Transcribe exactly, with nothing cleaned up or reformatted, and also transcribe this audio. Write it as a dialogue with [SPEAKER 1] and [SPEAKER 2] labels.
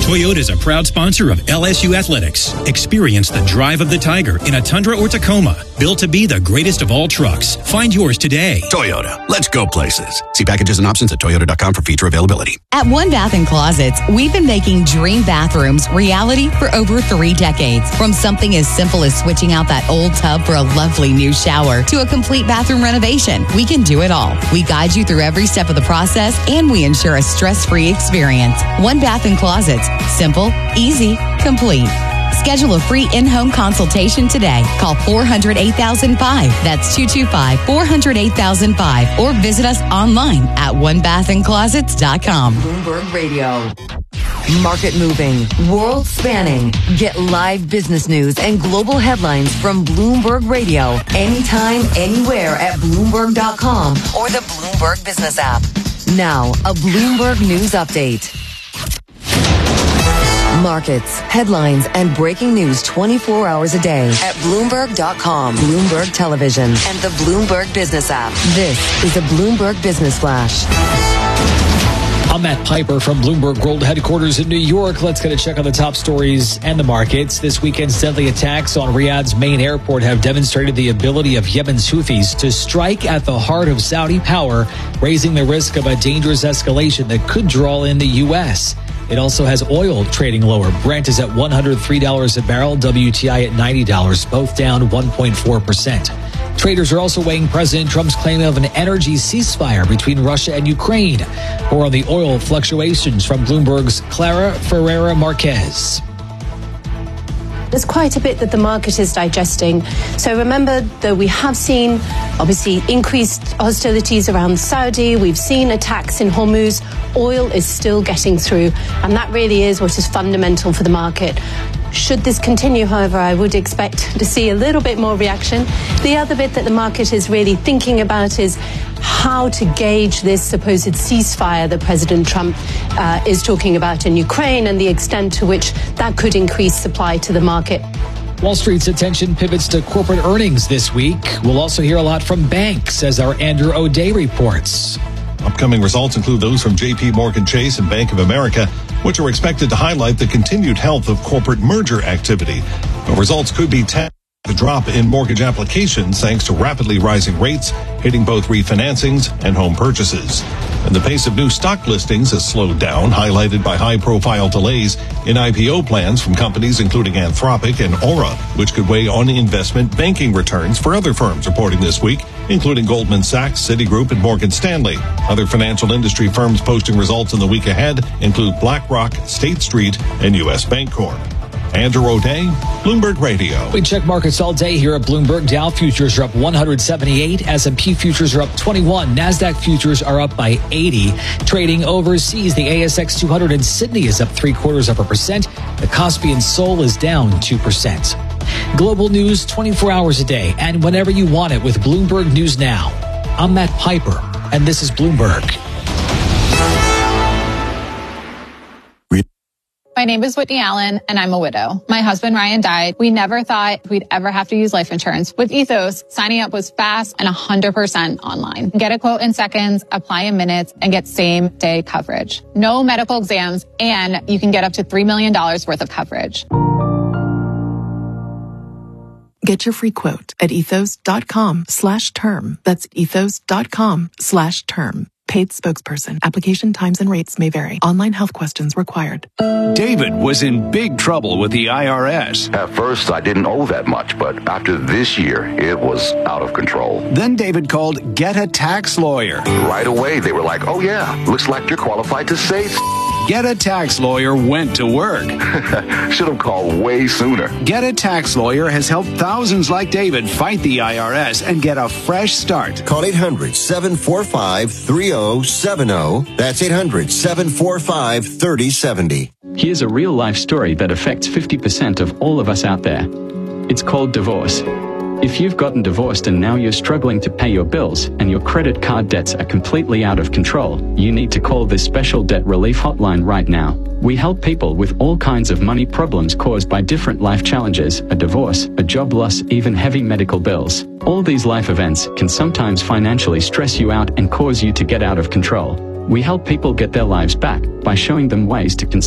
[SPEAKER 1] Toyota is a proud sponsor of L S U Athletics. Experience the drive of the Tiger in a Tundra or Tacoma. Built to be the greatest of all trucks. Find yours today.
[SPEAKER 2] Toyota, let's go places. See packages and options at toyota dot com for feature availability.
[SPEAKER 3] At One Bath and Closets, we've been making dream bathrooms reality for over three decades. From something as simple as switching out that old tub for a lovely new shower to a complete bathroom renovation, we can do it all. We guide you through every step of the process, and we ensure a stress-free experience. One Bath and Closets. Simple, easy, complete. Schedule a free in-home consultation today. Call four hundred eight thousand five. That's two two five, four hundred eight thousand five. Or visit us online at one bath and closets dot com.
[SPEAKER 4] Bloomberg Radio. Market moving, world spanning. Get live business news and global headlines from Bloomberg Radio anytime, anywhere at Bloomberg dot com or the Bloomberg Business app. Now, a Bloomberg News Update. Markets, headlines, and breaking news twenty-four hours a day at Bloomberg dot com, Bloomberg Television, and the Bloomberg Business app. This is a Bloomberg Business Flash.
[SPEAKER 5] I'm Matt Piper from Bloomberg World Headquarters in New York. Let's get a check on the top stories and the markets. This weekend's deadly attacks on Riyadh's main airport have demonstrated the ability of Yemen's Houthis to strike at the heart of Saudi power, raising the risk of a dangerous escalation that could draw in the U S. It also has oil trading lower. Brent is at one hundred three dollars a barrel, W T I at ninety dollars, both down one point four percent. Traders are also weighing President Trump's claim of an energy ceasefire between Russia and Ukraine. More on the oil fluctuations from Bloomberg's Clara Ferreira Marquez.
[SPEAKER 6] There's quite a bit that the market is digesting. So remember that we have seen, obviously, increased hostilities around Saudi. We've seen attacks in Hormuz. Oil is still getting through, and that really is what is fundamental for the market. Should this continue, however, I would expect to see a little bit more reaction. The other bit that the market is really thinking about is how to gauge this supposed ceasefire that President Trump uh, is talking about in Ukraine and the extent to which that could increase supply to the market.
[SPEAKER 5] Wall Street's attention pivots to corporate earnings this week. We'll also hear a lot from banks as our Andrew O'Day reports.
[SPEAKER 7] Upcoming results include those from J P Morgan Chase and Bank of America, which are expected to highlight the continued health of corporate merger activity. The results could be tagged with a drop in mortgage applications thanks to rapidly rising rates, hitting both refinancings and home purchases. And the pace of new stock listings has slowed down, highlighted by high-profile delays in I P O plans from companies including Anthropic and Aura, which could weigh on investment banking returns for other firms reporting this week, including Goldman Sachs, Citigroup, and Morgan Stanley. Other financial industry firms posting results in the week ahead include BlackRock, State Street, and U S Bancorp. Andrew O'Day, Bloomberg Radio.
[SPEAKER 5] We check markets all day here at Bloomberg. Dow futures are up one hundred seventy-eight. S and P futures are up twenty-one. NASDAQ futures are up by eighty. Trading overseas, the A S X two hundred in Sydney is up three quarters of a percent. The Kospi in Seoul is down two percent. Global news twenty-four hours a day and whenever you want it with Bloomberg News Now. I'm Matt Piper, and this is Bloomberg.
[SPEAKER 8] My name is Whitney Allen, and I'm a widow. My husband, Ryan, died. We never thought we'd ever have to use life insurance. With Ethos, signing up was fast and one hundred percent online. Get a quote in seconds, apply in minutes, and get same-day coverage. No medical exams, and you can get up to three million dollars worth of coverage.
[SPEAKER 9] Get your free quote at ethos.com slash term. That's ethos.com slash term. Paid spokesperson. Application times and rates may vary. Online health questions required.
[SPEAKER 10] David was in big trouble with the I R S.
[SPEAKER 11] At first, I didn't owe that much, but after this year, it was out of control.
[SPEAKER 10] Then David called Get a Tax Lawyer.
[SPEAKER 11] Right away, they were like, oh yeah, looks like you're qualified to save.
[SPEAKER 10] Get a Tax Lawyer went to work.
[SPEAKER 11] Should have called way sooner.
[SPEAKER 10] Get a Tax Lawyer has helped thousands like David fight the I R S and get a fresh start.
[SPEAKER 12] Call eight hundred, seven four five, three oh seven oh. That's eight hundred, seven four five, three oh seven oh.
[SPEAKER 13] Here's a real-life story that affects fifty percent of all of us out there. It's called divorce. If you've gotten divorced and now you're struggling to pay your bills and your credit card debts are completely out of control, you need to call this special debt relief hotline right now. We help people with all kinds of money problems caused by different life challenges, a divorce, a job loss, even heavy medical bills. All these life events can sometimes financially stress you out and cause you to get out of control. We help people get their lives back by showing them ways to